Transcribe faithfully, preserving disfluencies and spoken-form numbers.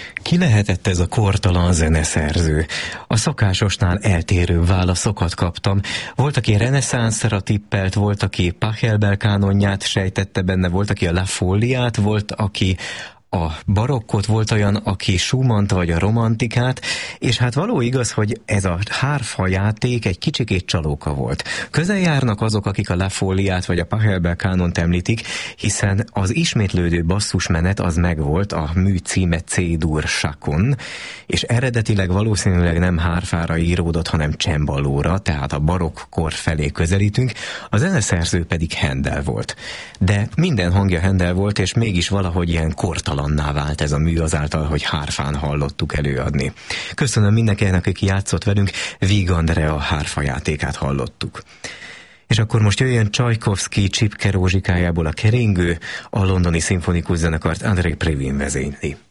Ki lehetett ez a kortalan zeneszerző? A szokásosnál eltérő válaszokat kaptam. Volt, aki reneszánszra tippelt, volt, aki Pachelbel kánonját sejtette benne, volt, aki a La Folliát, volt, aki a barokkot, volt olyan, aki Schumannt vagy a romantikát, és hát való igaz, hogy ez a hárfa játék egy kicsikét csalóka volt. Közel járnak azok, akik a La Folliát vagy a Pachelbel kánont említik, hiszen az ismétlődő basszusmenet az megvolt, a mű címe C-dur Chacon, és eredetileg valószínűleg nem hárfára íródott, hanem cemballóra, tehát a barokk kor felé közelítünk, a zeneszerző pedig Handel volt. De minden hangja Handel volt, és mégis valahogy ilyen kortalanná vált ez a mű azáltal, hogy hárfán hallottuk előadni. Köszönöm mindenkinek, aki játszott velünk, Víg Andrea hárfajátékát hallottuk. És akkor most jöjjön Csajkovszky Csipke rózsikájából a keringő, a londoni szimfonikus zenekart Andrei Previn vezényli.